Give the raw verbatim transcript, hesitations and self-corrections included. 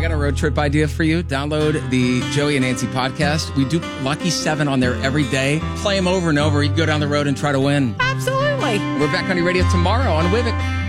I got a road trip idea for you. Download the Joey and Nancy podcast. We do Lucky Seven on there every day. Play them over and over. You can go down the road and try to win. Absolutely. We're back on your radio tomorrow on Wivik.